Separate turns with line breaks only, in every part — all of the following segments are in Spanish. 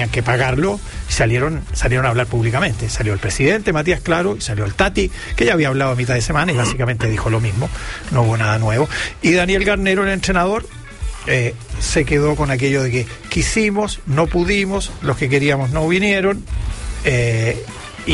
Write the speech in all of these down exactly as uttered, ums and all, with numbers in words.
tenían que pagarlo, y salieron, salieron a hablar públicamente. Salió el presidente, Matías Claro, y salió el Tati, que ya había hablado a mitad de semana y básicamente dijo lo mismo, no hubo nada nuevo. Y Daniel Garnero, el entrenador, eh, se quedó con aquello de que quisimos, no pudimos, los que queríamos no vinieron, eh,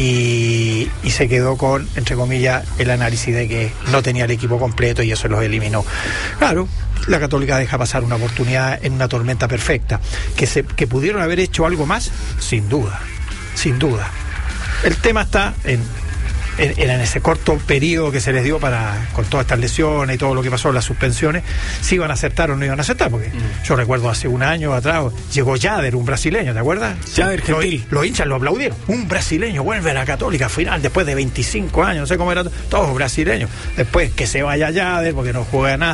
y, y se quedó con, entre comillas, el análisis de que no tenía el equipo completo y eso los eliminó. Claro, la Católica deja pasar una oportunidad en una tormenta perfecta. Que, se, que pudieron haber hecho algo más, sin duda, sin duda. El tema está en, en, en ese corto periodo que se les dio para, con todas estas lesiones y todo lo que pasó, las suspensiones, si iban a aceptar o no iban a aceptar, porque mm. yo recuerdo hace un año atrás llegó Jader, un brasileño, ¿te acuerdas?
Jader Gentil.
Los, los hinchas lo aplaudieron. Un brasileño vuelve a la Católica final después de veinticinco años, no sé cómo era, todos brasileños. Después que se vaya Jader porque no juega nada.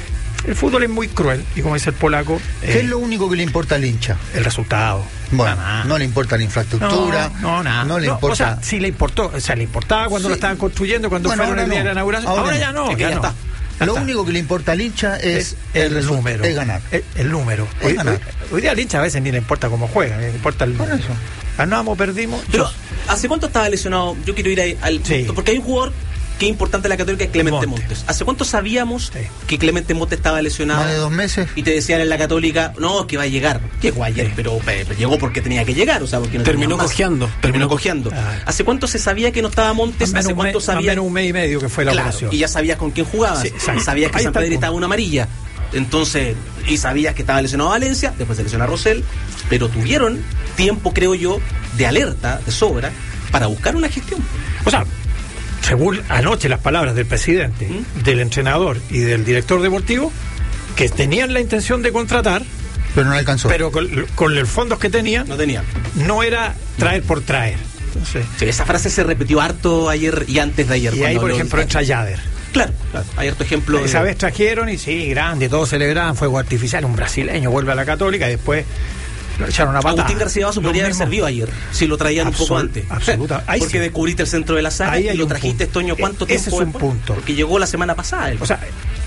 El fútbol es muy cruel y como dice el polaco,
¿qué eh, es lo único que le importa al hincha?
El resultado.
Bueno, nada. No le importa la infraestructura.
No, no, nada.
No le
no,
importa.
O sea, sí le importó, o sea, le importaba cuando sí. lo estaban construyendo, cuando bueno, fueron el día no. de la inauguración. Ahora, ahora ya no,
es
ya,
ya
no.
está. Ya lo está. Único que le importa al hincha es, es el, el número,
es ganar. El, el número. Es hoy, ganar. Hoy, hoy día al hincha a veces ni le importa cómo juega, le importa el número. Por eso. Ganamos, perdimos.
Pero, yo. ¿hace cuánto estaba lesionado? Yo quiero ir ahí al
sí.
punto, porque hay un jugador que es importante la Católica, es Clemente Montes. Montes. ¿Hace cuánto sabíamos sí. que Clemente Montes estaba lesionado?
Más de dos meses.
Y te decían en la Católica, no, que va a llegar. Llegó ayer, sí. pero, pero llegó porque tenía que llegar, o sea, porque no
terminó cojeando.
Terminó cojeando. Ah. ¿Hace cuánto se sabía que no estaba Montes? ¿Hace cuánto
mes,
sabía?
menos un mes y medio que fue la
claro,
operación.
Y ya sabías con quién jugabas. Sí, sabías que San Pedro estaba una amarilla. Entonces, y sabías que estaba lesionado Valencia, después se lesionó a Rosell, pero tuvieron tiempo, creo yo, de alerta, de sobra, para buscar una gestión.
O sea, según anoche las palabras del presidente, ¿Mm? del entrenador y del director deportivo, que tenían la intención de contratar,
pero no alcanzó.
Pero con, con los fondos que tenían,
no tenían.
No era traer por traer. Entonces,
sí, esa frase se repitió harto ayer y antes de ayer.
Y ahí, por ejemplo, entra Jader.
Claro, claro, hay harto ejemplo.
Esa
de...
vez trajeron y sí, grande, todos celebraban, fuego artificial, un brasileño vuelve a la Católica y después lo echaron a patada.
Agustín García Basso podría haber servido ayer, si lo traían Absol- un poco antes.
Absoluta.
Porque sí. descubriste el centro de la saga y lo trajiste, Toño, ¿cuánto
Ese
tiempo?
Ese es un punto.
Porque llegó la semana pasada. Él.
O sea,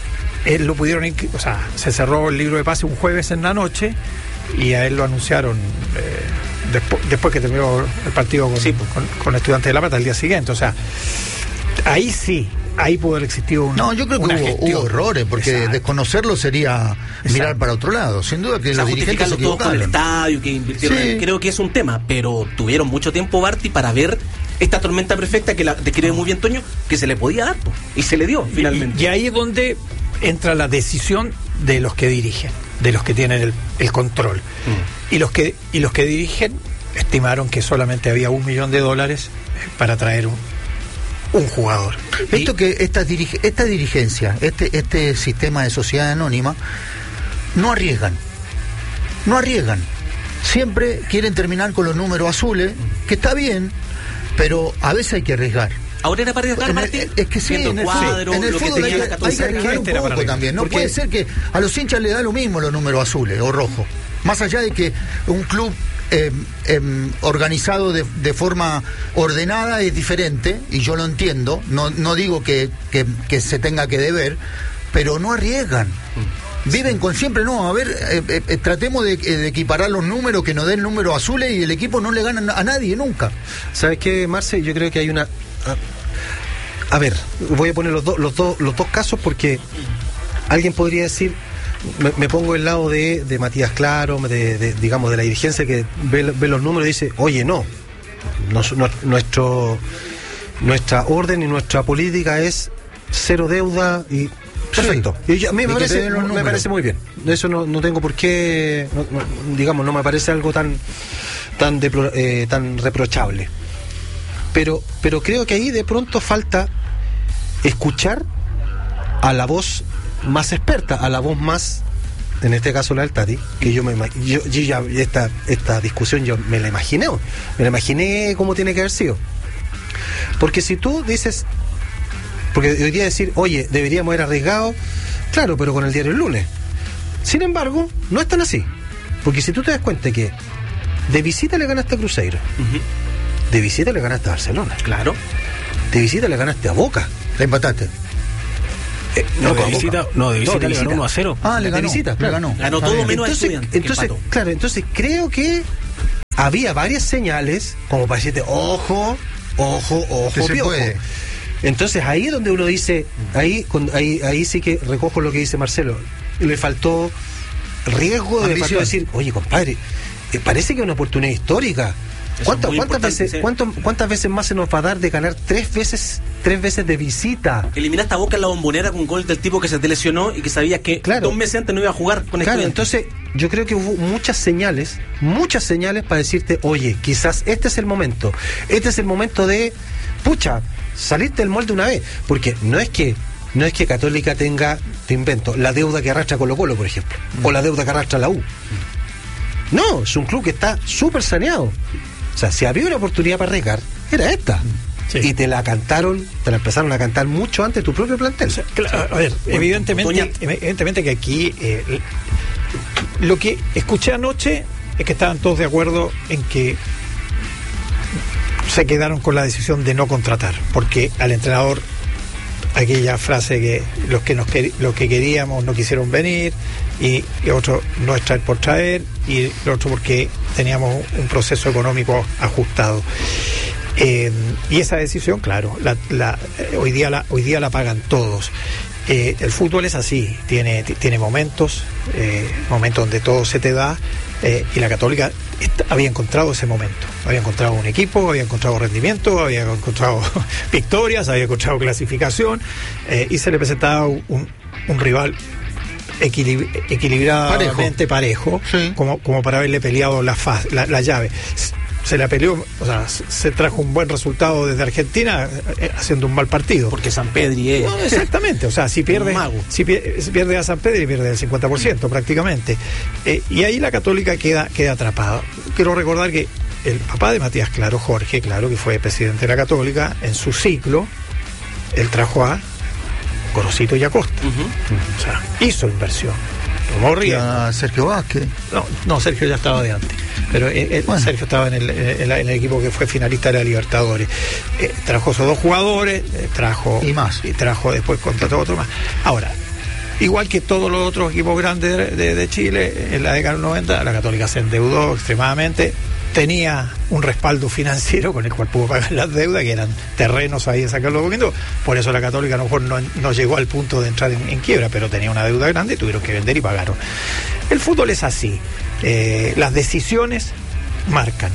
él lo pudieron, o sea, se cerró el libro de pase un jueves en la noche y a él lo anunciaron eh, después, después que terminó el partido con, sí. con, con Estudiantes de La Plata el día siguiente. O sea, ahí sí. Ahí pudo haber existido una
No, yo creo que hubo, hubo errores, porque Exacto. desconocerlo sería Exacto. mirar para otro lado. Sin duda que o sea, los dirigentes se equivocaron.
Con el estadio, que invirtieron, sí. creo que es un tema, pero tuvieron mucho tiempo, Barty, para ver esta tormenta perfecta que la describe muy bien Toño, que se le podía dar, y se le dio finalmente.
Y, y ahí es donde entra la decisión de los que dirigen, de los que tienen el, el control. Mm. Y los que y los que dirigen estimaron que solamente había un millón de dólares para traer un un jugador.
Esto y, que esta, dirige, esta dirigencia, este, este sistema de sociedad anónima, no arriesgan. No arriesgan. Siempre quieren terminar con los números azules, que está bien, pero a veces hay que arriesgar.
Ahora era para arriesgar,
Martín. Es que sí, en el, cuadro, en el fútbol hay, hay que arriesgar un poco también. No puede ser que a los hinchas le da lo mismo los números azules o rojos. Más allá de que un club Eh, eh, organizado de, de forma ordenada es diferente, y yo lo entiendo, no, no digo que, que, que se tenga que deber, pero no arriesgan. Viven con siempre, no, a ver, eh, eh, tratemos de, de equiparar los números, que nos den números azules y el equipo no le gana a nadie nunca.
¿Sabes qué, Marce? Yo creo que hay una... A, a ver, voy a poner los, do, los, do, los dos casos porque alguien podría decir... Me, me pongo del lado de, de Matías Claro, de, de, digamos, de la dirigencia que ve, ve los números y dice, oye, no, Nos, no nuestro, nuestra orden y nuestra política es cero deuda y perfecto. Sí. Y yo, a mí me, parece, me parece muy bien. Eso no, no tengo por qué, no, no, digamos, no me parece algo tan tan, deplor, eh, tan reprochable. Pero, pero creo que ahí de pronto falta escuchar a la voz más experta, a la voz más, en este caso la del Tati, que yo me yo, yo ya esta esta discusión yo me la imaginé, me la imaginé cómo tiene que haber sido. Porque si tú dices, porque hoy día decir, oye, deberíamos haber arriesgado, claro, pero con el diario el lunes. Sin embargo, no es tan así. Porque si tú te das cuenta que de visita le ganaste a Cruzeiro, uh-huh. de visita le ganaste a Barcelona,
claro,
de visita le ganaste a Boca,
le empataste.
Eh, no, no, de visita, no, de visita no, de le visita. Ganó uno a cero.
Ah, le ganó.
De visita,
claro.
ganó.
Ganó todo menos
entonces,
Estudiantes.
Entonces, claro, entonces creo que había varias señales como para decirte, ojo, ojo, ojo, piojo. Entonces ahí es donde uno dice, ahí, ahí, ahí sí que recojo lo que dice Marcelo, le faltó riesgo, le faltó decir, oye compadre, eh, parece que es una oportunidad histórica. ¿Cuántas, cuántas veces sí. cuánto, cuántas veces más se nos va a dar de ganar tres veces tres veces de visita?
Eliminaste a Boca en la Bombonera con un gol del tipo que se te lesionó y que sabías que claro. dos meses antes no iba a jugar con
Claro, Estudiantes. Entonces yo creo que hubo muchas señales, muchas señales para decirte, oye, quizás este es el momento, este es el momento de, pucha, salirte del molde una vez, porque no es que no es que Católica tenga, te invento, la deuda que arrastra Colo Colo, por ejemplo, mm. o la deuda que arrastra la U. No, es un club que está súper saneado. O sea, si había una oportunidad para arriesgar, era esta. Sí. Y te la cantaron, te la empezaron a cantar mucho antes de tu propio plantel. O sea,
claro, a ver, evidentemente, evidentemente que aquí eh, lo que escuché anoche es que estaban todos de acuerdo en que se quedaron con la decisión de no contratar, porque al entrenador aquella frase que los que nos los que queríamos no quisieron venir, y, y otro no es traer por traer, y el otro porque teníamos un proceso económico ajustado. Eh, y esa decisión, claro, la, la, hoy día la hoy día la pagan todos. Eh, el fútbol es así, tiene tiene momentos, eh, momentos donde todo se te da, eh, y la Católica está, había encontrado ese momento, había encontrado un equipo, había encontrado rendimiento, había encontrado victorias, había encontrado clasificación, eh, y se le presentaba un, un rival equilib- equilibradamente parejo, parejo sí. como, como para haberle peleado la, faz, la, la llave. Se la peleó, o sea, se trajo un buen resultado desde Argentina eh, haciendo un mal partido.
Porque San Pedri es...
No, exactamente, o sea, si pierde, si pierde, si pierde a San Pedri, pierde el cincuenta por ciento prácticamente. Eh, y ahí la Católica queda, queda atrapada. Quiero recordar que el papá de Matías Claro, Jorge Claro, que fue presidente de la Católica, en su ciclo, él trajo a Gorosito y Acosta. Uh-huh. O sea, hizo inversión.
¿A Sergio Vázquez?
No, no, Sergio ya estaba de antes. Pero él, bueno. Sergio estaba en el, en, la, en el equipo que fue finalista de la Libertadores. Eh, trajo esos dos jugadores, eh, trajo
y más.
Y trajo después contrató otro más. Ahora, igual que todos los otros equipos grandes de, de, de Chile, en la década del noventa, la Católica se endeudó extremadamente. Tenía un respaldo financiero con el cual pudo pagar las deudas, que eran terrenos ahí en San Carlos de Apoquindo. Por eso la Católica a lo mejor no, no llegó al punto de entrar en, en quiebra, pero tenía una deuda grande y tuvieron que vender y pagaron. El fútbol es así. Eh, las decisiones marcan.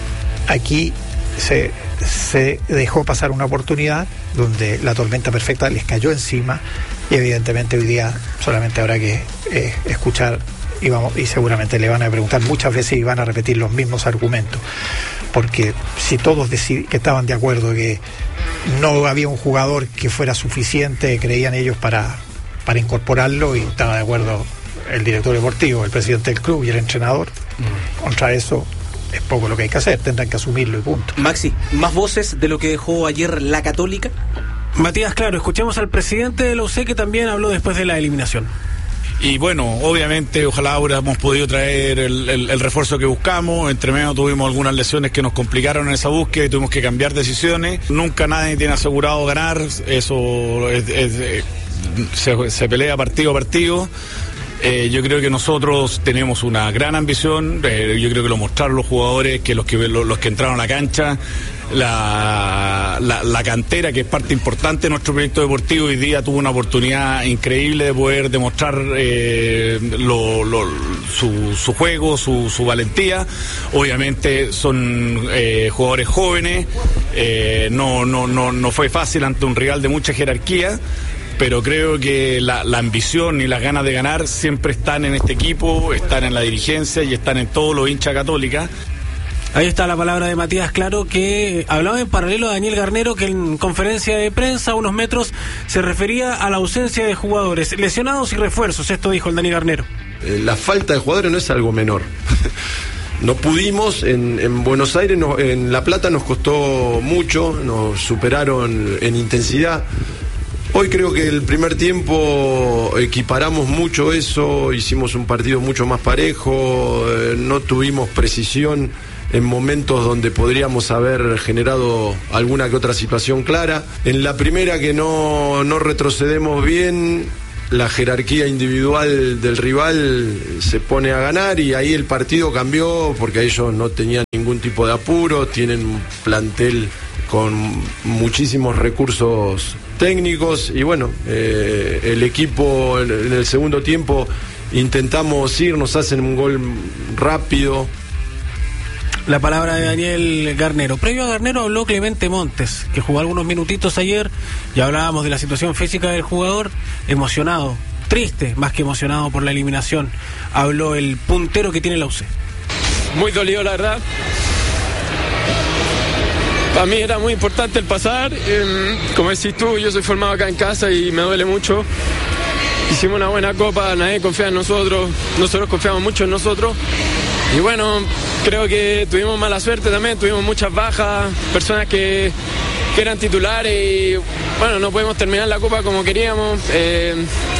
Aquí se, se dejó pasar una oportunidad donde la tormenta perfecta les cayó encima, y evidentemente hoy día solamente habrá que eh, escuchar. Y, vamos, y seguramente le van a preguntar muchas veces y van a repetir los mismos argumentos, porque si todos decid- que estaban de acuerdo que no había un jugador que fuera suficiente, creían ellos, para, para incorporarlo, y estaba de acuerdo el director deportivo, el presidente del club y el entrenador, mm. contra eso es poco lo que hay que hacer, tendrán que asumirlo y punto.
Maxi, ¿más voces de lo que dejó ayer la Católica?
Matías Claro, escuchemos al presidente de la U C, que también habló después de la eliminación.
Y bueno, obviamente, ojalá hubiéramos podido traer el, el, el refuerzo que buscamos. Entre medio tuvimos algunas lesiones que nos complicaron en esa búsqueda y tuvimos que cambiar decisiones. Nunca nadie tiene asegurado ganar, eso es, es, es, se, se pelea partido a partido. Eh, yo creo que nosotros tenemos una gran ambición, eh, yo creo que lo mostraron los jugadores, que los que los, los que entraron a la cancha, la, la, la cantera, que es parte importante de nuestro proyecto deportivo, hoy día tuvo una oportunidad increíble de poder demostrar eh, lo, lo, su, su juego, su, su valentía. Obviamente son eh, jugadores jóvenes, eh, no, no, no, no fue fácil ante un rival de mucha jerarquía, pero creo que la, la ambición y las ganas de ganar siempre están en este equipo, están en la dirigencia y están en todos los hinchas Católica.
Ahí está la palabra de Matías Claro, que hablaba en paralelo a Daniel Garnero, que en conferencia de prensa a unos metros se refería a la ausencia de jugadores lesionados y refuerzos. Esto dijo el Dani Garnero.
Eh, la falta de jugadores no es algo menor. No pudimos, en, en Buenos Aires, no, en La Plata nos costó mucho, nos superaron en intensidad. Hoy creo que el primer tiempo equiparamos mucho eso, hicimos un partido mucho más parejo, eh, no tuvimos precisión en momentos donde podríamos haber generado alguna que otra situación clara. En la primera, que no, no retrocedemos bien, la jerarquía individual del rival se pone a ganar y ahí el partido cambió porque ellos no tenían ningún tipo de apuro, tienen un plantel con muchísimos recursos técnicos y bueno, eh, el equipo en, en el segundo tiempo intentamos ir, nos hacen un gol rápido.
La palabra de Daniel Garnero. Previo a Garnero habló Clemente Montes, que jugó algunos minutitos ayer, y hablábamos de la situación física del jugador, emocionado, triste, más que emocionado por la eliminación. Habló el puntero que tiene la U C.
Muy dolido, la verdad. Para mí era muy importante el pasar. Eh, como decís tú, yo soy formado acá en casa y me duele mucho. Hicimos una buena copa, nadie confía en nosotros, nosotros confiamos mucho en nosotros. Y bueno, creo que tuvimos mala suerte también, tuvimos muchas bajas, personas que, que eran titulares y bueno, no pudimos terminar la copa como queríamos. Eh,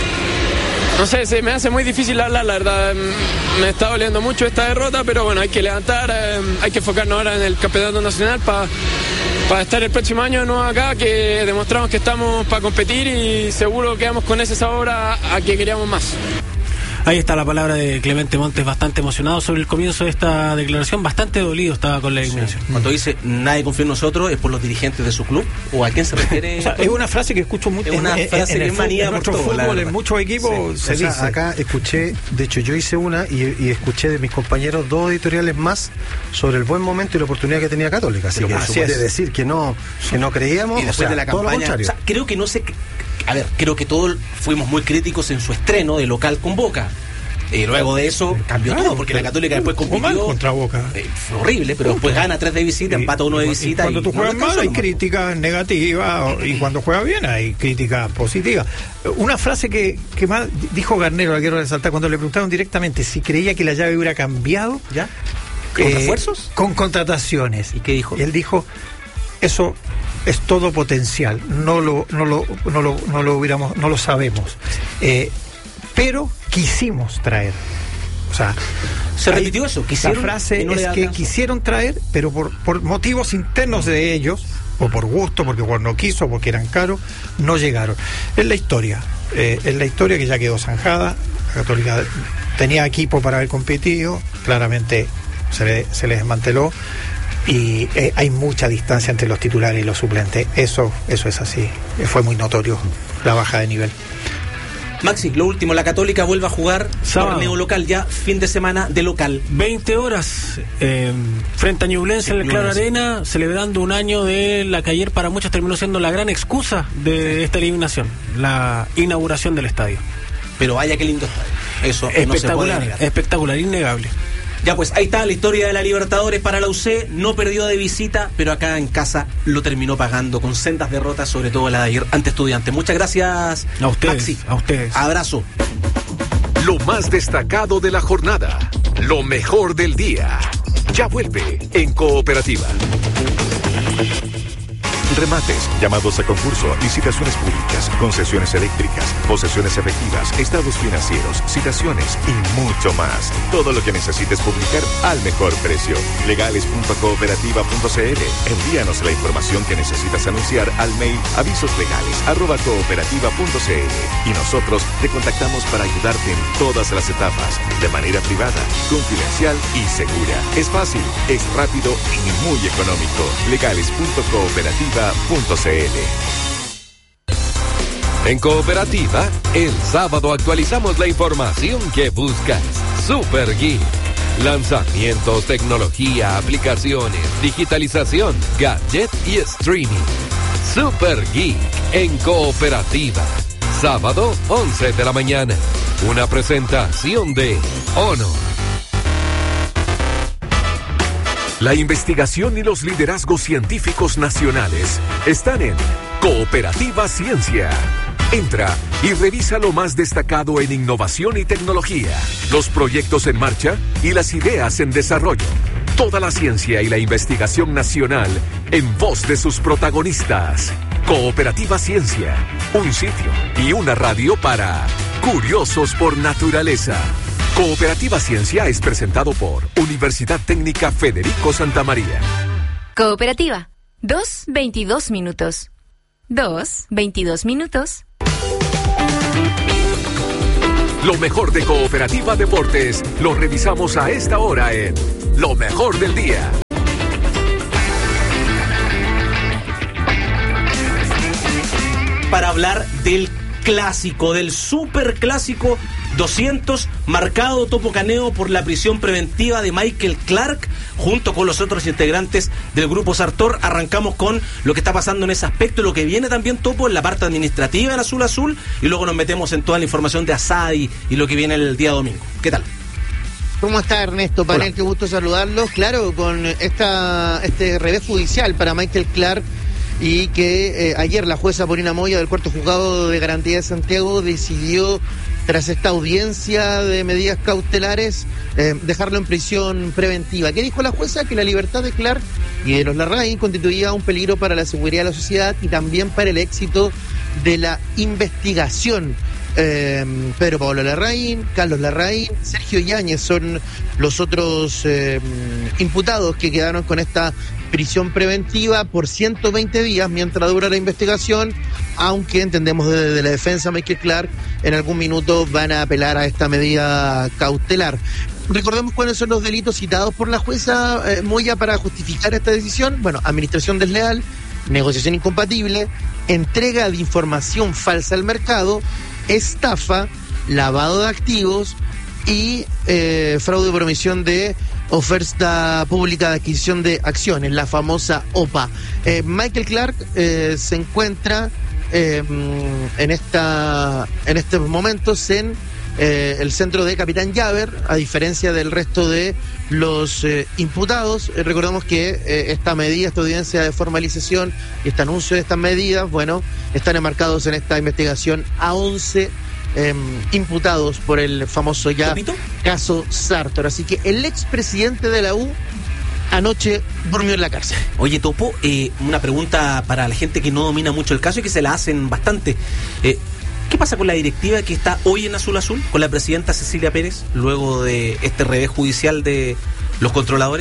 no sé, se me hace muy difícil hablar, la verdad. Me está doliendo mucho esta derrota, pero bueno, hay que levantar, eh, hay que enfocarnos ahora en el campeonato nacional para para estar el próximo año de nuevo acá, que demostramos que estamos para competir y seguro quedamos con ese sabor a, a que queríamos más.
Ahí está la palabra de Clemente Montes, bastante emocionado sobre el comienzo de esta declaración, bastante dolido estaba con la eliminación.
Sí. Cuando dice nadie confía en nosotros, ¿es por los dirigentes de su club? ¿O a quién se refiere?
O sea, es una frase que escucho mucho.
Es una
en,
frase
en,
que
en
es manía
en nuestro
por todo,
fútbol, en muchos equipos
sí.
se
o sea,
dice.
Acá escuché, de hecho yo hice una y, y escuché de mis compañeros dos editoriales más sobre el buen momento y la oportunidad que tenía Católica. Así
Pero
que
así
de
es.
decir que no, que no creíamos,
y después
o sea,
de la
todo lo
campaña,
contrario.
o sea, creo que no sé, a ver, creo que todos fuimos muy críticos en su estreno de local con Boca. Y luego de eso cambió
claro,
todo, porque la Católica después compitió
mal contra Boca.
Eh, fue horrible, pero después gana tres de visita,
Y,
empata uno de visita.
Y cuando
y
tú
no
juegas mal hay
más.
críticas negativas y cuando juegas bien hay críticas positivas. Una frase que, que más dijo Garnero, la quiero resaltar, cuando le preguntaron directamente si creía que la llave hubiera cambiado.
¿Ya? ¿Con
eh,
refuerzos?
Con contrataciones.
¿Y qué dijo?
Y él dijo, eso es todo potencial, no lo, no lo, no lo, no lo hubiéramos, no lo sabemos. Eh, pero quisimos traer. O sea,
se repitió eso.
La frase no es que quisieron traer, pero por, por motivos internos de ellos, o por gusto, porque Juan no quiso, porque eran caros, no llegaron. Es la historia. Eh, es la historia que ya quedó zanjada. La Católica tenía equipo para haber competido, claramente se le, se le desmanteló. Y eh, hay mucha distancia entre los titulares y los suplentes. Eso, eso es así. Eh, fue muy notorio la baja de nivel.
Maxi, lo último, la Católica vuelve a jugar sábado. Torneo local ya, fin de semana de local.
veinte horas eh, frente a Ñublense en el Claro Arena, celebrando un año de la que ayer para muchos terminó siendo la gran excusa de sí. esta eliminación, la inauguración del estadio.
Pero vaya qué lindo estadio. Eso
espectacular,
no se puede negar.
Espectacular, innegable.
Ya pues, ahí está la historia de la Libertadores para la U C, no perdió de visita, pero acá en casa lo terminó pagando con sendas derrotas, sobre todo la de ayer ante Estudiantes. Muchas gracias,
a ustedes,
Maxi.
A ustedes.
Abrazo.
Lo más destacado de la jornada, lo mejor del día, ya vuelve en Cooperativa. Remates, llamados a concurso, licitaciones públicas, concesiones eléctricas, posesiones efectivas, estados financieros, citaciones y mucho más. Todo lo que necesites publicar al mejor precio. legales punto cooperativa punto c l. Envíanos la información que necesitas anunciar al mail avisoslegales arroba cooperativa punto c l y nosotros te contactamos para ayudarte en todas las etapas, de manera privada, confidencial y segura. Es fácil, es rápido y muy económico. legales punto cooperativa punto c l. En Cooperativa, el sábado actualizamos la información que buscas. Super Geek. Lanzamientos, tecnología, aplicaciones, digitalización, gadget y streaming. Super Geek en Cooperativa. Sábado, once de la mañana. Una presentación de Honor. La investigación y los liderazgos científicos nacionales están en Cooperativa Ciencia. Entra y revisa lo más destacado en innovación y tecnología, los proyectos en marcha y las ideas en desarrollo. Toda la ciencia y la investigación nacional en voz de sus protagonistas. Cooperativa Ciencia, un sitio y una radio para curiosos por naturaleza. Cooperativa Ciencia es presentado por Universidad Técnica Federico Santa María.
Cooperativa, dos veintidós minutos. dos veintidós minutos.
Lo mejor de Cooperativa Deportes lo revisamos a esta hora en Lo Mejor del Día.
Para hablar del clásico, del super clásico doscientos, marcado Topo Caneo por la prisión preventiva de Michael Clark, junto con los otros integrantes del Grupo Sartor. Arrancamos con lo que está pasando en ese aspecto, lo que viene también, Topo, en la parte administrativa del Azul Azul, y luego nos metemos en toda la información de Asadi y lo que viene el día domingo. ¿Qué tal?
¿Cómo está, Ernesto? Panel, qué gusto saludarlos. Claro, con esta este revés judicial para Michael Clark, y que eh, ayer la jueza Paulina Moya del cuarto juzgado de garantía de Santiago decidió, tras esta audiencia de medidas cautelares, eh, dejarlo en prisión preventiva. ¿Qué dijo la jueza? Que la libertad de Clark y de los Larraín constituía un peligro para la seguridad de la sociedad y también para el éxito de la investigación. Eh, Pedro Pablo Larraín, Carlos Larraín, Sergio Yáñez son los otros eh, imputados que quedaron con esta prisión preventiva por ciento veinte días mientras dura la investigación, aunque entendemos desde la defensa Michael Clark en algún minuto van a apelar a esta medida cautelar. Recordemos cuáles son los delitos citados por la jueza eh, Moya para justificar esta decisión. Bueno, administración desleal, negociación incompatible, entrega de información falsa al mercado, estafa, lavado de activos y eh, fraude por omisión de oferta pública de adquisición de acciones, la famosa O P A. Eh, Michael Clark eh, se encuentra eh, en esta en estos momentos en eh, el centro de Capitán Llaver, a diferencia del resto de los eh, imputados. Eh, recordemos que eh, esta medida, esta audiencia de formalización y este anuncio de estas medidas, bueno, están enmarcados en esta investigación a once Eh, imputados por el famoso ya ¿Topito? Caso Sartor. Así que el expresidente de la U anoche durmió en la cárcel.
Oye, Topo, eh, una pregunta para la gente que no domina mucho el caso y que se la hacen bastante. Eh, ¿Qué pasa con la directiva que está hoy en Azul Azul, con la presidenta Cecilia Pérez, luego de este revés judicial de los controladores?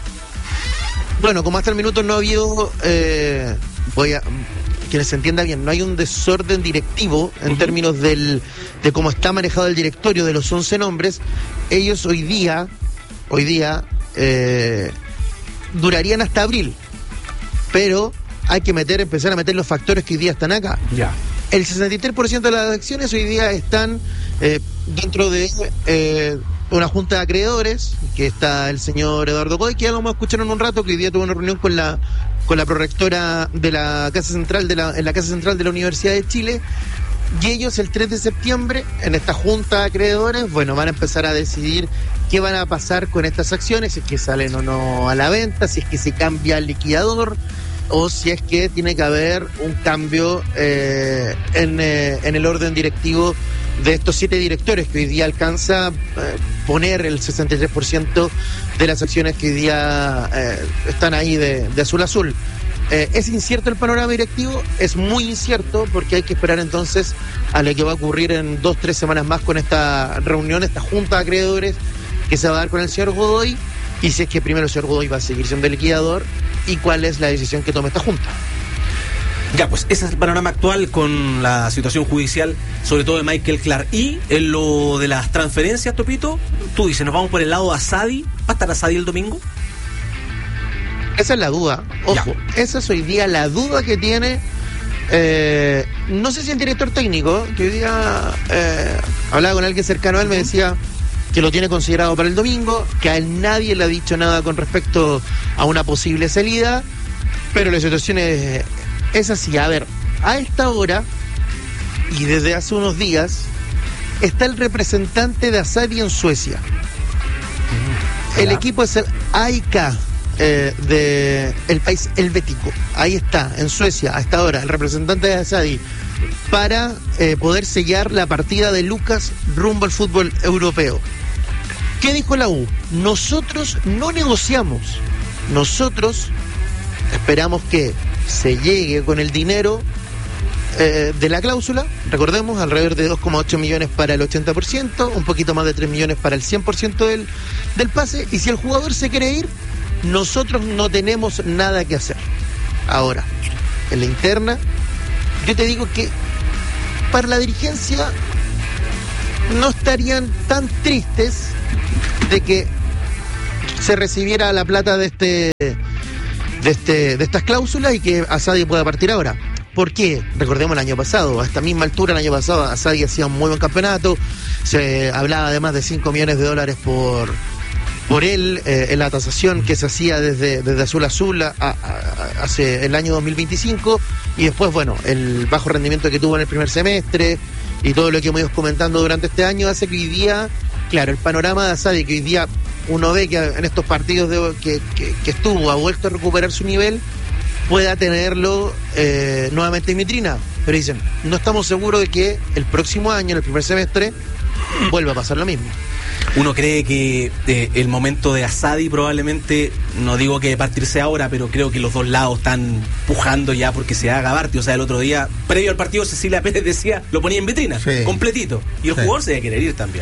Bueno, como hasta el minuto no ha habido, eh, voy a... que se entienda bien, no hay un desorden directivo en uh-huh. términos del de cómo está manejado el directorio de los once nombres. Ellos hoy día, hoy día eh, durarían hasta abril, pero hay que meter, empezar a meter los factores que hoy día están acá.
Ya.
El sesenta y tres por ciento de las acciones hoy día están eh, dentro de eh, una junta de acreedores, que está el señor Eduardo Godoy, que ya lo vamos a escuchar en un rato, que hoy día tuvo una reunión con la con la prorectora de la Casa Central de la en la Casa Central de la Universidad de Chile, y ellos el tres de septiembre en esta junta de acreedores, bueno, van a empezar a decidir qué van a pasar con estas acciones, si es que salen o no a la venta, si es que se cambia el liquidador o si es que tiene que haber un cambio eh, en, eh, en el orden directivo de estos siete directores que hoy día alcanza a eh, poner el sesenta y tres por ciento de las acciones que hoy día eh, están ahí de, de Azul Azul. Eh, es incierto el panorama directivo, es muy incierto porque hay que esperar entonces a lo que va a ocurrir en dos, tres semanas más con esta reunión, esta junta de acreedores que se va a dar con el señor Godoy, y si es que primero el señor Godoy va a seguir siendo el liquidador y cuál es la decisión que tome esta junta.
Ya, pues ese es el panorama actual con la situación judicial, sobre todo de Michael Clark. Y en lo de las transferencias, Topito, tú dices, nos vamos por el lado de Asadi. ¿Va a estar Asadi el domingo?
Esa es la duda, ojo, ya. Esa es hoy día la duda que tiene, eh, no sé si el director técnico, que hoy día eh, hablaba con alguien cercano a él, me decía que lo tiene considerado para el domingo, que a él nadie le ha dicho nada con respecto a una posible salida, pero la situación es... Es así, a ver, a esta hora y desde hace unos días está el representante de Asadi en Suecia. El equipo es el A I K eh, de el país helvético. Ahí está, en Suecia, a esta hora, el representante de Asadi para eh, poder sellar la partida de Lucas rumbo al fútbol europeo. ¿Qué dijo la U? Nosotros no negociamos. Nosotros esperamos que se llegue con el dinero eh, de la cláusula, recordemos, alrededor de dos coma ocho millones para el ochenta por ciento, un poquito más de tres millones para el cien por ciento del, del pase, y si el jugador se quiere ir, nosotros no tenemos nada que hacer. Ahora, en la interna, yo te digo que para la dirigencia no está estarían tan tristes de que se recibiera la plata de este de este de estas cláusulas y que Asadi pueda partir ahora. ¿Por qué? Recordemos el año pasado, a esta misma altura el año pasado Asadi hacía un muy buen campeonato, se hablaba de más de cinco millones de dólares por por él eh, en la tasación que se hacía desde, desde Azul Azul a, a, a, hace el año dos mil veinticinco, y después, bueno, el bajo rendimiento que tuvo en el primer semestre y todo lo que hemos ido comentando durante este año hace que hoy día, claro, el panorama de Asadi, que hoy día uno ve que en estos partidos de, que, que, que estuvo, ha vuelto a recuperar su nivel, pueda tenerlo eh, nuevamente en vitrina. Pero dicen, no estamos seguros de que el próximo año, en el primer semestre, vuelva a pasar lo mismo.
Uno cree que eh, el momento de Asadi probablemente, no digo que partirse ahora, pero creo que los dos lados están pujando ya porque se haga Barty. O sea, el otro día, previo al partido, Cecilia Pérez decía, lo ponía en vitrina, sí, completito. Y el sí. jugador se debe querer ir también.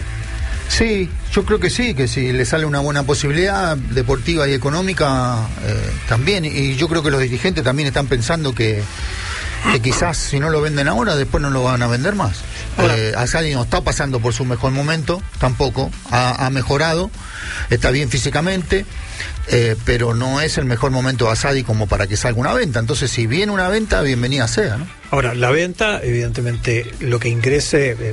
Sí, yo creo que sí, que si le sale una buena posibilidad deportiva y económica, eh, también. Y yo creo que los dirigentes también están pensando que, que quizás si no lo venden ahora, después no lo van a vender más. Eh, Asadi no está pasando por su mejor momento, tampoco, ha, ha mejorado, está bien físicamente, eh, pero no es el mejor momento de Asadi como para que salga una venta. Entonces, si viene una venta, bienvenida sea, ¿no?
Ahora, la venta, evidentemente, lo que ingrese eh,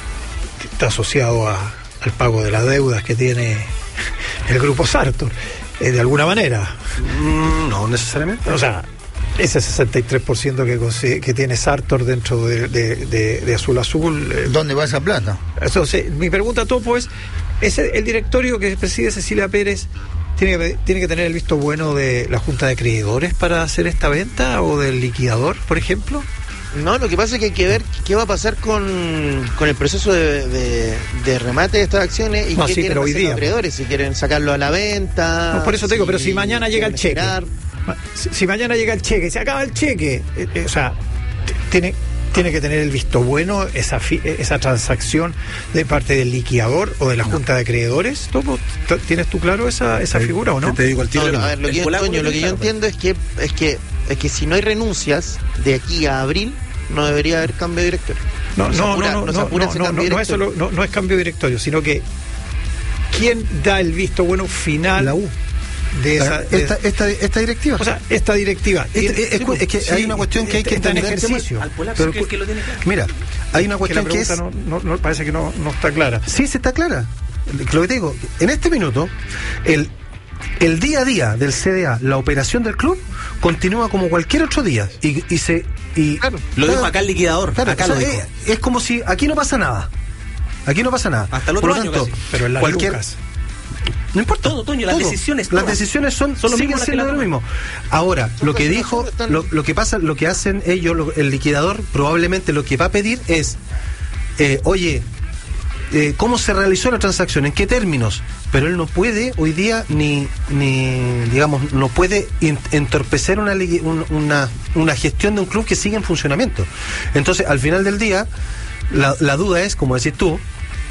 está asociado a, al pago de las deudas que tiene el grupo Sartor, eh, de alguna manera.
Mm, no necesariamente.
O sea, ese sesenta y tres por ciento que, que tiene Sartor dentro de, de, de, de Azul Azul. Eh,
¿Dónde va esa plata?
Eso, sí, mi pregunta, Topo, es, ¿es el directorio que preside Cecilia Pérez tiene que, tiene que tener el visto bueno de la Junta de Acreedores para hacer esta venta o del liquidador, por ejemplo?
No, lo que pasa es que hay que ver qué va a pasar con, con el proceso de, de, de remate de estas acciones y
no,
qué
sí,
quieren
pero hoy
hacer
día,
los acreedores, si quieren sacarlo a la venta.
No, por eso te digo,
si
pero si mañana llega el cheque,
esperar.
si, si mañana llega el cheque, se acaba el cheque, eh, eh, o sea, t- tiene tiene que tener el visto bueno esa fi- esa transacción de parte del liquidador o de la no. Junta de acreedores. ¿Topo? ¿Tienes tú claro esa esa figura o no?
Te digo el tiro. No, no, a ver, lo, que yo, Toño, lo que yo entiendo es que es que es que si no hay renuncias de aquí a abril, no debería haber cambio de directorio.
No, no, no, no, no, no, no, no, no, eso lo, no, no es cambio de directorio, sino que ¿quién da el visto bueno final?
La U. De esa, de esta, esta, esta directiva.
O sea, esta directiva.
Este, es, es, es que sí, hay una cuestión que hay que entender.
En ejercicio.
Al polaco, pero, que, que lo tiene claro.
Mira, hay una cuestión que,
que
es.
No, no, no, parece que no, no está clara.
Sí, se está clara. Lo que te digo, en este minuto, el, el día a día del C D A, la operación del club, continúa como cualquier otro día. Y, y se. Y,
claro, lo dijo acá el liquidador.
Claro,
acá
o sea,
lo dijo.
Es, es como si aquí no pasa nada. Aquí no pasa nada.
Hasta el otro
Por lo
año
tanto,
casi.
Pero en las
cualquier.
lucas.
No importa.
Todo, Toño, las
todo.
decisiones.
Las decisiones son, son siguen siendo lo mismo. Ahora, lo que dijo, lo, lo que pasa, lo que hacen ellos, lo, el liquidador, probablemente lo que va a pedir es, eh, oye, eh, ¿cómo se realizó la transacción? ¿En qué términos? Pero él no puede hoy día ni, ni digamos, no puede entorpecer una, una, una gestión de un club que sigue en funcionamiento. Entonces, al final del día, la, la duda es, como decís tú,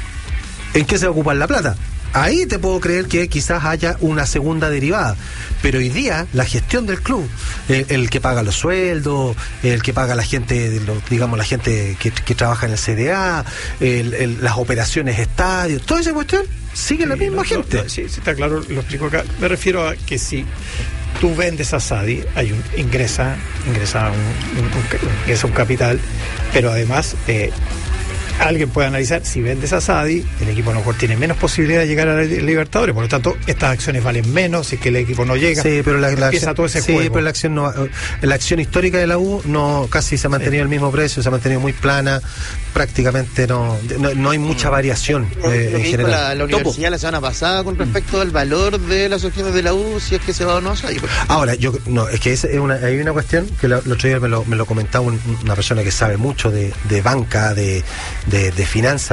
¿en qué se va a ocupar la plata? Ahí te puedo creer que quizás haya una segunda derivada, pero hoy día la gestión del club, el, el que paga los sueldos, el que paga la gente, digamos la gente que, que trabaja en el C D A, el, el, las operaciones estadios, toda esa cuestión sigue sí, la misma no, gente.
No, no, sí, sí, está claro, lo explico acá. Me refiero a que si tú vendes a Asadi, hay un ingresa, ingresa un, un, un, ingresa un capital, pero además eh, alguien puede analizar, si vendes a Asadi, el equipo a lo mejor tiene menos posibilidad de llegar a la Libertadores, por lo tanto, estas acciones valen menos, si es que el equipo no llega,
sí, pero la, la
empieza
acción,
todo ese
sí,
juego.
Pero la acción no, la acción histórica de la U no casi se ha mantenido sí. el mismo precio, se ha mantenido muy plana, prácticamente no no, no hay mucha variación eh, en general.
La, la universidad Topo. La semana pasada con respecto al valor de las acciones de la U, si es que se va o no a Asadi.
Ahora, yo no, es que es una, hay una cuestión que el otro día me lo, me lo comentaba un, una persona que sabe mucho de, de banca, de, de, de finanzas,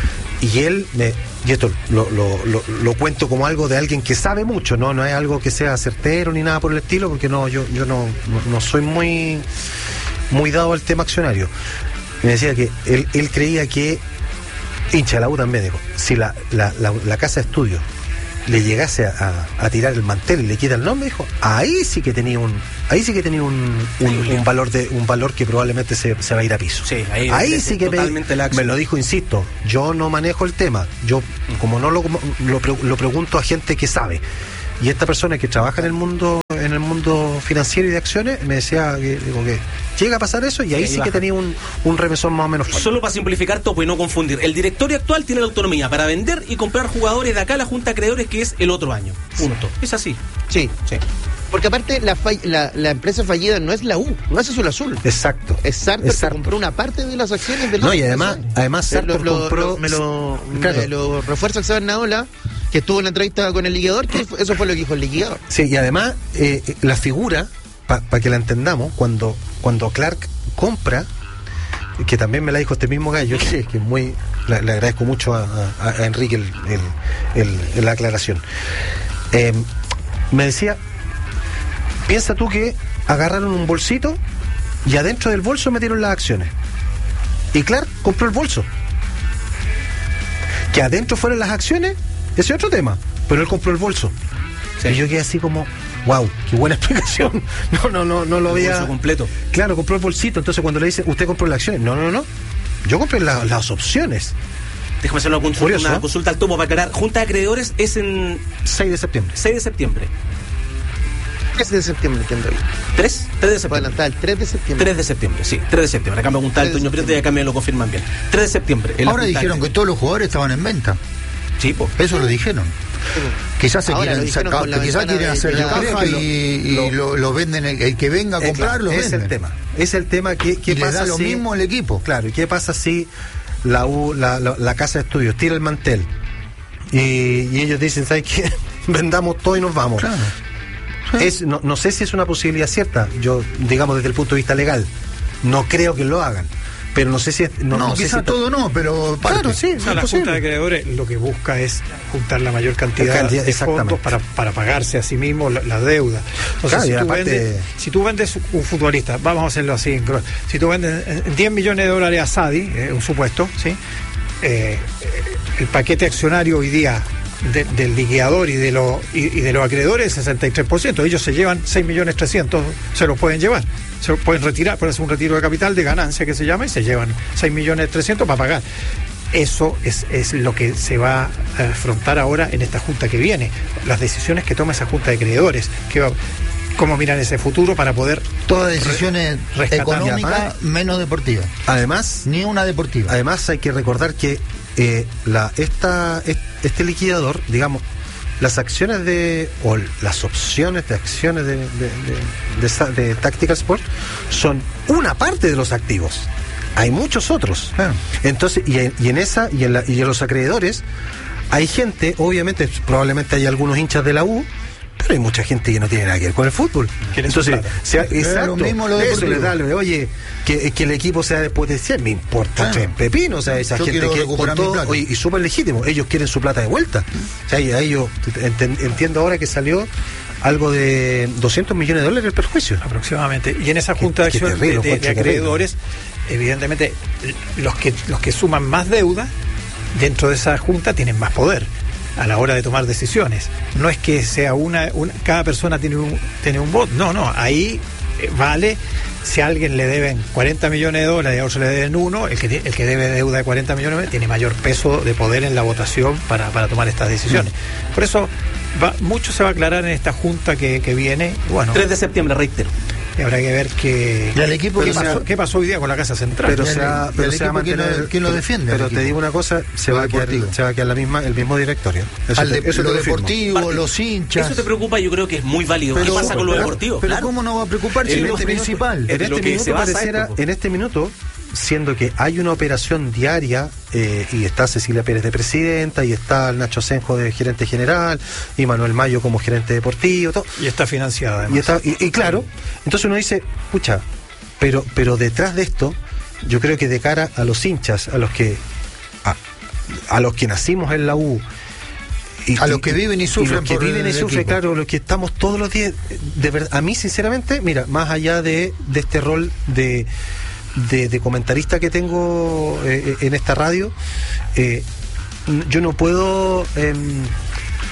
y él me, y esto lo, lo, lo, lo cuento como algo de alguien que sabe mucho, no no es algo que sea certero ni nada por el estilo, porque no yo yo no, no, no soy muy muy dado al tema accionario. Me decía que él, él creía que hincha la U también, digo, si la, la, la, la casa de estudio le llegase a, a, a tirar el mantel y le quita el nombre, dijo, ahí sí que tenía un ahí sí que tenía un, un, un valor de un valor que probablemente se, se va a ir a piso.
Sí, ahí,
ahí sí que me, me lo dijo, insisto, yo no manejo el tema, yo como no lo, lo, lo pregunto a gente que sabe. Y esta persona que trabaja en el mundo en el mundo financiero y de acciones me decía que, digo, que llega a pasar eso y ahí, ahí sí baja. Que tenía un, un remesón más o menos fuerte.
Solo para simplificar todo y no confundir, el directorio actual tiene la autonomía para vender y comprar jugadores de acá a la Junta de Acreedores, que es el otro año. Punto. Sí. Es así.
Sí, sí. Porque aparte la, fall, la la empresa fallida no es la U, no es Azul Azul.
Exacto.
Es Sartor que compró una parte de las acciones del
No, y además, además Sartor
lo,
compró...
Lo, me, lo, claro. me lo refuerza el Sebastián Naola, que estuvo en la entrevista con el liquidador, que eso fue lo que dijo el liquidador.
Sí, y además eh, la figura, para pa que la entendamos, cuando, cuando Clark compra, que también me la dijo este mismo gallo, que, que muy le, le agradezco mucho a, a, a Enrique el, el, el, el, la aclaración. Eh, me decía, piensa tú que agarraron un bolsito y adentro del bolso metieron las acciones. Y Clark compró el bolso. Que adentro fueron las acciones, ese es otro tema, pero él compró el bolso. Sí. Y yo quedé así como, wow, qué buena explicación. No, no, no, no lo había. El bolso
completo.
Claro, compró el bolsito. Entonces cuando le dice, usted compró las acciones, no, no, no. Yo compré la, las opciones.
Déjame hacer una consulta, Curioso, una consulta al tomo para aclarar. Junta de Acreedores es en
seis de septiembre.
seis de septiembre.
tres de septiembre, entiendo yo.
¿tres? tres de septiembre.
Adelantar, el tres de septiembre.
tres de septiembre, sí, tres de septiembre. Acá me preguntaba el Toño Prieto y acá me lo confirman bien. tres de septiembre.
Ahora dijeron que todos los jugadores estaban en venta.
Sí, po.
Eso lo dijeron. Quizás se
Ahora
quieren sacar, quizás quieren hacer la caja y, y lo, lo, lo venden, el, el que venga a comprar lo
venden. Es el tema. Es el tema que, que
y
pasa
le da
si,
lo mismo al equipo.
Claro, ¿y qué pasa si la U, la, la, la casa de estudios tira el mantel y, y ellos dicen, ¿sabes qué? Vendamos todo y nos vamos.
Claro.
Es, no, no sé si es una posibilidad cierta, yo digamos desde el punto de vista legal, no creo que lo hagan, pero no sé si es, no,
no,
no
quizá
sé si
todo no, pero parte.
Claro, sí,
o sea, la Junta de Acreedores lo que busca es juntar la mayor cantidad, cantidad de fondos para, para pagarse a sí mismo la, la deuda. Entonces, claro, si, tú aparte... vendes, si tú vendes un futbolista, vamos a hacerlo así, en, si tú vendes diez millones de dólares a Sadi, eh, un supuesto, ¿sí? Eh, el paquete accionario hoy día De, del liquidador y de los y, y de los acreedores, sesenta y tres por ciento. Ellos se llevan seis millones trescientos, se los pueden llevar, se los pueden retirar, pueden hacer un retiro de capital de ganancia que se llama y se llevan seis millones trescientos para pagar. Eso es, es lo que se va a afrontar ahora en esta junta que viene, las decisiones que toma esa junta de acreedores, que va, cómo miran ese futuro para poder
todas decisiones re- económicas menos deportivas.
Además,
ni una deportiva.
Además hay que recordar que eh, la esta este liquidador, digamos, las acciones de o las opciones de acciones de de, de, de, de Tactical Sport son una parte de los activos. Hay muchos otros. Ah. Entonces, y, y en esa y en, la, y en los acreedores hay gente, obviamente, probablemente hay algunos hinchas de la U, pero hay mucha gente que no tiene nada que ver con el fútbol. Entonces, sea, exacto,
lo mismo lo
eso le da, oye, que, que el equipo sea después de cien, me importa tres pepinos, o sea, esa
yo
gente que con todo, oye, y súper legítimo, ellos quieren su plata de vuelta. O sea, y a ellos, ent, entiendo ahora que salió algo de doscientos millones de dólares el perjuicio.
Aproximadamente. Y en esa junta de acción de, de, de acreedores, evidentemente, los que, los que suman más deuda dentro de esa junta tienen más poder a la hora de tomar decisiones. No es que sea una, una cada persona tiene un tiene un voto, no, no, ahí eh, vale, si a alguien le deben cuarenta millones de dólares y a otro le deben uno, el que el que debe deuda de cuarenta millones tiene mayor peso de poder en la votación para, para tomar estas decisiones. Mm. Por eso va, mucho se va a aclarar en esta junta que, que viene. Bueno,
tres de septiembre, reitero.
Y habrá que ver qué,
el equipo
qué,
que
pasó,
sea,
qué pasó hoy día con la Casa Central.
Pero, sea, pero se va a mantener,
¿quién lo defiende?
Pero te digo una cosa, se va, a quedar, se va a quedar la misma, el mismo directorio.
Eso Al de, te, eso lo deportivo, Parte, los hinchas.
Eso te preocupa, yo creo que es muy válido. Pero, ¿qué pasa con lo
pero,
deportivo?
Pero
claro.
¿cómo no va a preocupar si es lo principal?
En este minuto pareciera, en este minuto, siendo que hay una operación diaria, eh, y está Cecilia Pérez de presidenta, y está el Nacho Asenjo de gerente general, y Manuel Mayo como gerente deportivo, todo.
Y está financiada además.
Y, está, y, y claro, entonces uno dice, pucha, pero, pero detrás de esto, yo creo que de cara a los hinchas, a los que a, a los que nacimos en la U,
y, a los que viven y sufren,
y los que
por
viven y sufren,
equipo.
Claro, los que estamos todos los días, de verdad, a mí sinceramente, mira, más allá de, de este rol de De, de comentarista que tengo eh, en esta radio, eh, yo no puedo eh,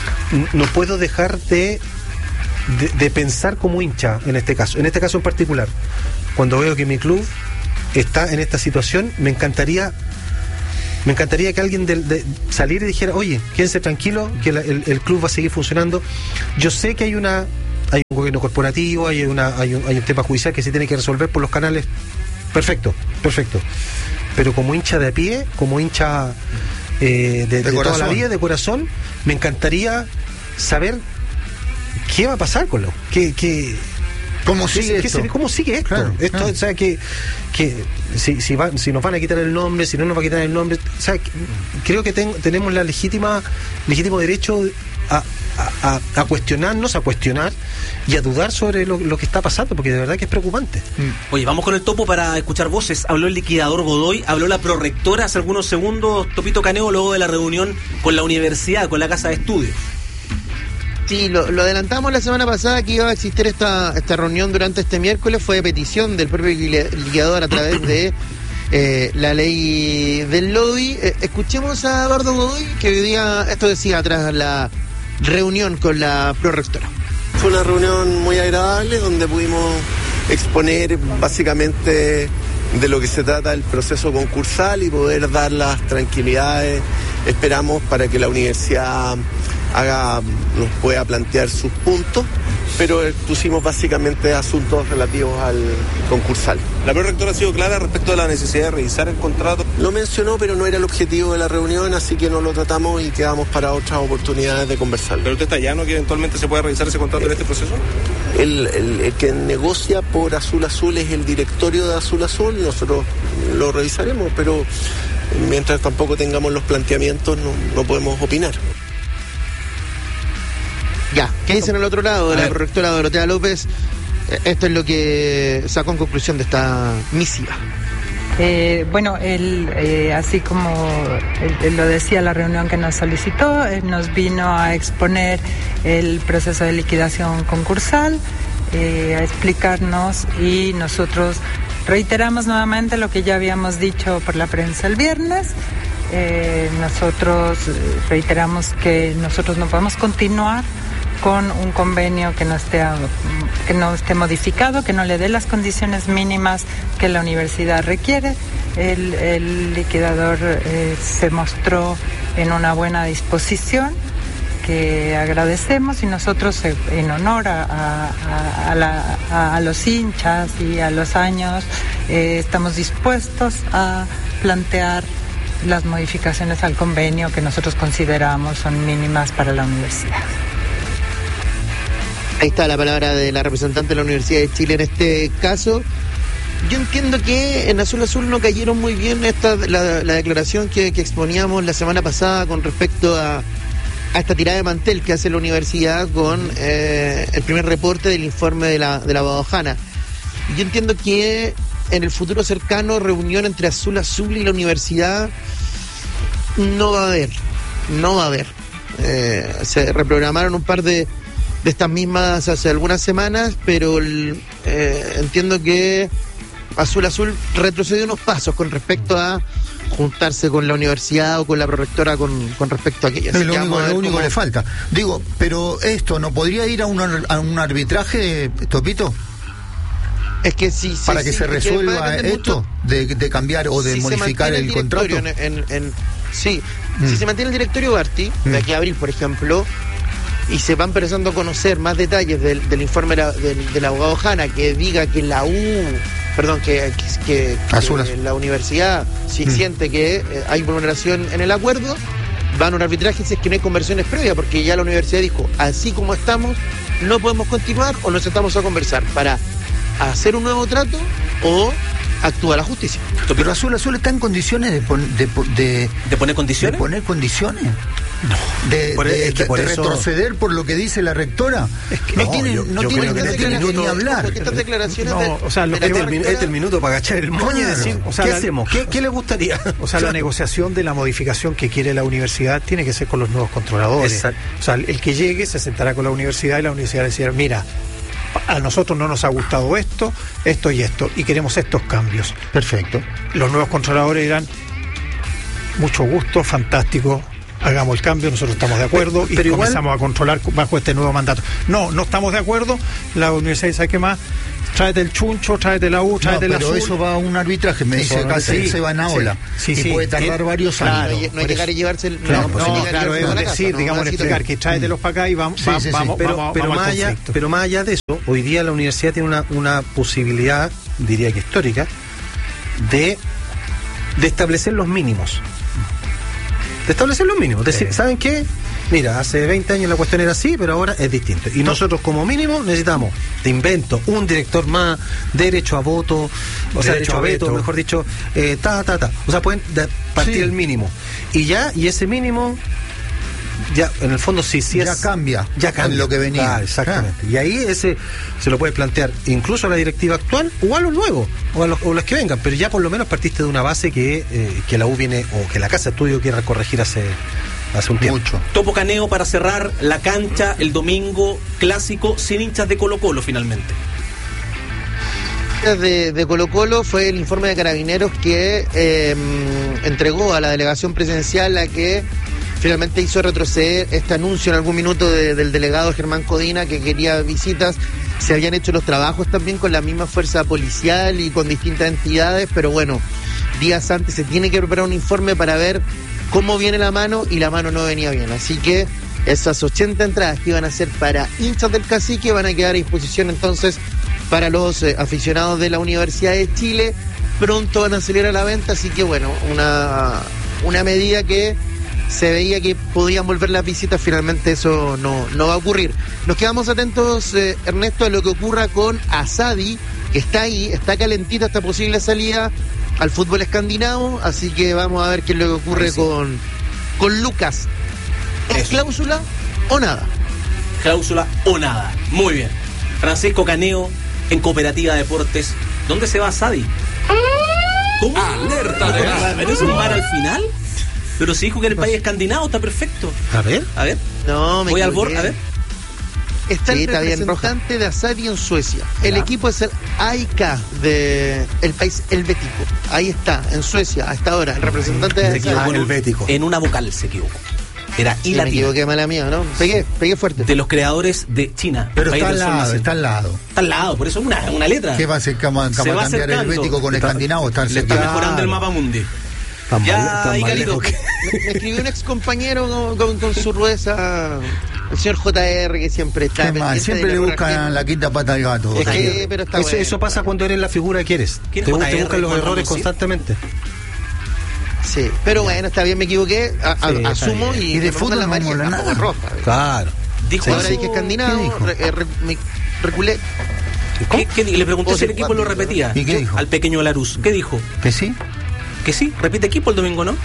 no puedo dejar de, de, de pensar como hincha en este caso, en este caso en particular. Cuando veo que mi club está en esta situación, me encantaría me encantaría que alguien de, de salir y dijera, oye, quédense tranquilo, que la, el, el club va a seguir funcionando. Yo sé que hay una hay un gobierno corporativo, hay una hay un, hay un tema judicial que se tiene que resolver por los canales. Perfecto, perfecto. Pero como hincha de a pie, como hincha eh, de, de, de toda la vida, de corazón, me encantaría saber qué va a pasar con lo que que
¿Cómo sigue
¿Qué,
esto?
¿Qué, ¿Cómo sigue esto?
Claro,
esto
claro.
O sea, que, que si, si, va, si nos van a quitar el nombre, si no nos va a quitar el nombre, o sea, que, creo que ten, tenemos la legítima legítimo derecho a, a, a, a cuestionarnos, a cuestionar y a dudar sobre lo, lo que está pasando, porque de verdad que es preocupante.
Oye, vamos con el topo para escuchar voces. Habló el liquidador Godoy, habló la prorectora hace algunos segundos, Topito Caneo, luego de la reunión con la universidad, con la casa de estudios.
Sí, lo, lo adelantamos la semana pasada que iba a existir esta, esta reunión durante este miércoles, fue de petición del propio liquidador a través de eh, la ley del lobby. Eh, escuchemos a Eduardo Godoy, que hoy día esto decía tras la reunión con la prorectora.
Fue una reunión muy agradable donde pudimos exponer básicamente de lo que se trata el proceso concursal y poder dar las tranquilidades, esperamos, para que la universidad haga, nos pueda plantear sus puntos, pero pusimos básicamente asuntos relativos al concursal.
¿La prorectora ha sido clara respecto a la necesidad de revisar el contrato?
Lo mencionó, pero no era el objetivo de la reunión, así que no lo tratamos y quedamos para otras oportunidades de conversar.
¿Pero usted está llano que eventualmente se pueda revisar ese contrato eh, en este proceso?
El, el, el que negocia por Azul Azul es el directorio de Azul Azul, nosotros lo revisaremos, pero mientras tampoco tengamos los planteamientos no, no podemos opinar.
Ya, ¿qué dicen al otro lado? La prorectora Dorotea López, esto es lo que sacó en conclusión de esta misiva.
Eh, bueno, él, eh, así como él, él lo decía, la reunión que nos solicitó, él nos vino a exponer el proceso de liquidación concursal, eh, a explicarnos, y nosotros reiteramos nuevamente lo que ya habíamos dicho por la prensa el viernes. Eh, nosotros reiteramos que nosotros no podemos continuar con un convenio que no esté que no esté modificado, que no le dé las condiciones mínimas que la universidad requiere. El, el liquidador eh, se mostró en una buena disposición, que agradecemos, y nosotros eh, en honor a, a, a, la, a, a los hinchas y a los años eh, estamos dispuestos a plantear las modificaciones al convenio que nosotros consideramos son mínimas para la universidad.
Ahí está la palabra de la representante de la Universidad de Chile en este caso. Yo entiendo que en Azul Azul no cayeron muy bien esta la, la declaración que, que exponíamos la semana pasada con respecto a, a esta tirada de mantel que hace la universidad con eh, el primer reporte del informe de la, de la Badojana. Yo entiendo que en el futuro cercano reunión entre Azul Azul y la universidad no va a haber, no va a haber. Eh, se reprogramaron un par de de estas mismas hace algunas semanas, pero el, eh, entiendo que Azul Azul retrocedió unos pasos con respecto a juntarse con la universidad o con la prorectora con, con respecto a aquello.
Es lo único, lo único que le falta. Digo, pero esto, ¿no podría ir a un, a un arbitraje, Topito?
Es que sí, sí,
para que
sí,
se resuelva esto de, de cambiar o de
si
modificar el, el contrato.
En, en, en, sí, mm. si se mantiene el directorio Barty, mm. de aquí a abril, por ejemplo, y se va empezando a conocer más detalles del, del informe de la, del, del abogado Jana, que diga que la U, perdón, que, que, que, que la universidad si mm. siente que eh, hay vulneración en el acuerdo, van a un arbitraje si es que no hay conversiones previas, porque ya la universidad dijo, así como estamos, no podemos continuar o nos sentamos a conversar para hacer un nuevo trato o actúa la justicia.
Pero Azul Azul está en condiciones de, pon, de, de,
¿De poner condiciones?
¿De poner condiciones?
No.
De,
por
de,
es que por
de
eso...
retroceder por lo que dice la rectora. Es que no, no tienen, yo, no yo tienen que, que, que ni hablar.
Estas declaraciones
no,
de,
o sea, lo
de
que
este, el, este el minuto para agachar el moño y decir,
o sea,
¿qué
la,
hacemos? ¿Qué, ¿Qué le gustaría?
O sea, la negociación de la modificación que quiere la universidad tiene que ser con los nuevos controladores. Exacto. O sea, el que llegue se sentará con la universidad y la universidad le decirá, mira, a nosotros no nos ha gustado esto, esto y esto, y queremos estos cambios.
Perfecto.
Los nuevos controladores dirán, mucho gusto, fantástico, hagamos el cambio, nosotros estamos de acuerdo pero, pero y comenzamos igual... a controlar bajo este nuevo mandato. No, no estamos de acuerdo, la universidad dice, ¿qué más? Tráete el chuncho, tráete la U, tráete no, la azul.
Pero eso va a un arbitraje, me dice acá, sí, se va en aula. Sí, sí, y sí, puede tardar sí, varios años.
Claro, no, no hay llegar y llevarse el.
Claro, no, no, no claro, es decir, digamos, explicar que tráetelos para acá y vamos, sí, sí, vamos,
pero,
vamos,
pero,
vamos
más allá, pero más allá de eso, hoy día la universidad tiene una, una posibilidad, diría que histórica, de, de establecer los mínimos. De establecer los mínimos. Es decir, sí. ¿saben qué? Mira, hace veinte años la cuestión era así, pero ahora es distinto. Y nosotros como mínimo necesitamos, te invento, un director más, derecho a voto, o derecho sea, derecho a veto, veto, mejor dicho, eh, ta, ta, ta. O sea, pueden partir sí. el mínimo. Y ya, y ese mínimo, ya, en el fondo sí, sí
ya
es,
cambia.
Ya cambia.
En lo que venía.
Ah, exactamente. Ah. Y ahí ese se lo puede plantear incluso a la directiva actual o a los nuevos, o a los, o los que vengan. Pero ya por lo menos partiste de una base que, eh, que la U viene, o que la Casa de Estudio quiere corregir hace... hace un tiempo. Mucho.
Topo Caneo para cerrar la cancha el domingo clásico sin hinchas de Colo-Colo finalmente.
De, de Colo-Colo fue el informe de Carabineros que eh, entregó a la delegación presidencial la que finalmente hizo retroceder este anuncio en algún minuto de, del delegado Germán Codina que quería visitas. Se habían hecho los trabajos también con la misma fuerza policial y con distintas entidades, pero bueno, días antes se tiene que preparar un informe para ver cómo viene la mano, y la mano no venía bien. Así que esas ochenta entradas que iban a ser para hinchas del Cacique van a quedar a disposición entonces para los eh, aficionados de la Universidad de Chile. Pronto van a salir a la venta, así que bueno, una, una medida que se veía que podían volver las visitas, finalmente eso no, no va a ocurrir. Nos quedamos atentos, eh, Ernesto, a lo que ocurra con Asadi, que está ahí, está calentita esta posible salida al fútbol escandinavo, así que vamos a ver qué es lo que ocurre sí. con, con Lucas. ¿Es cláusula o nada?
Cláusula o nada. Muy bien. Francisco Caneo en Cooperativa Deportes. ¿Dónde se va Asadi? ¿Cómo? Alerta de gas. ¿Pero es un bar al final? Pero si dijo que en el país escandinavo está perfecto.
A ver.
A ver.
No, me
voy al borde, a ver.
Está sí, el representante de Asadi en Suecia. El ¿Ya? equipo es el A I K de el país helvético. Ahí está, en Suecia, hasta ahora. El representante de
Asadi. helvético. En una vocal se equivocó. Era
sí, me equivoqué, mala mía, ¿no? Pegué, pegué fuerte.
De los creadores de China.
Pero está al lado, está al lado.
Está al lado, por eso es una, una letra.
¿Qué va a hacer cama, cama se va cambiar el helvético con está, escandinavo? Está
le está mejorando el mapa mundi.
Tan ya, mal, Icarito, que... me, me escribió un ex compañero con, con, con su rueda, el señor J R, que siempre está
mal, siempre le buscan la quinta pata al gato.
Es que, pero está eso, bueno. Eso pasa cuando eres la figura que eres. Te, te buscan los errores constantemente.
Sí, pero bueno, está bien, me equivoqué, a, a, sí, asumo y,
y de fútbol
la
no mola nada.
Roja,
claro.
Dijo sí, ahora dije escandinavo, re, re, me reculé.
¿Qué, qué, le pregunté si el equipo lo repetía.
¿Y qué dijo?
Al pequeño Larus. ¿Qué dijo?
¿Que sí?
Que sí, repite equipo el domingo, ¿no?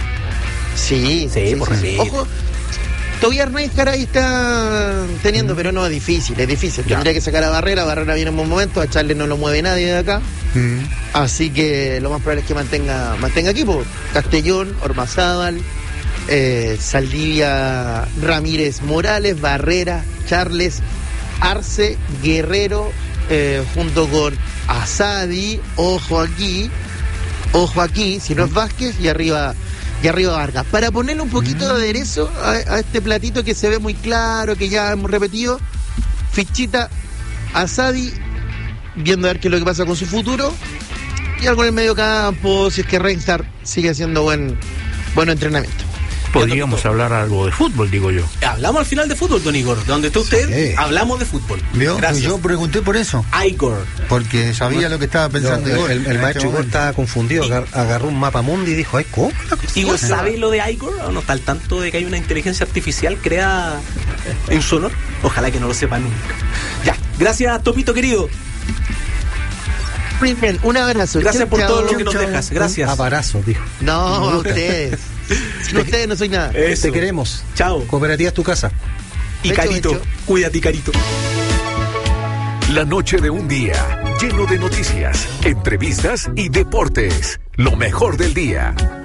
Sí, sí, sí, por sí. Ojo, Tobias Neiscar ahí está teniendo, mm. pero no es difícil, es difícil. Ya. Tendría que sacar a Barrera, Barrera viene en buen momento, a Charles no lo mueve nadie de acá. Mm. Así que lo más probable es que mantenga, mantenga equipo. Castellón, Ormazábal, eh, Saldivia, Ramírez Morales, Barrera, Charles, Arce, Guerrero, eh, junto con Asadi, ojo aquí. Ojo aquí, si no es Vázquez, y arriba y arriba Vargas. Para ponerle un poquito de aderezo a, a este platito que se ve muy claro, que ya hemos repetido, fichita Asadi, viendo a ver qué es lo que pasa con su futuro, y algo en el medio campo, si es que Reinhardt sigue haciendo buen, buen entrenamiento.
Podríamos hablar algo de fútbol, digo yo.
Hablamos al final de fútbol, don Igor. Donde está usted, sí. Hablamos de fútbol.
¿Vio? Gracias. Yo pregunté por eso.
Igor.
Porque sabía bueno, lo que estaba pensando
yo,
Igor.
El, el maestro Igor estaba confundido. Agar, agarró un mapa mundi y dijo, ay, ¿cómo?
¿Igor sabe lo de Igor? ¿O no está al tanto de que hay una inteligencia artificial creada en su honor? Ojalá que no lo sepa nunca. Ya, gracias, Topito querido.
Muy bien, un abrazo.
Gracias por todo lo que nos dejas. Gracias.
Un abrazo, dijo.
No, a ustedes. Sin ustedes no soy nada.
Eso. Te queremos.
Chao.
Cooperativa es tu casa.
Y hecho, Carito, hecho. Cuídate, Carito.
La noche de un día lleno de noticias, entrevistas y deportes. Lo mejor del día.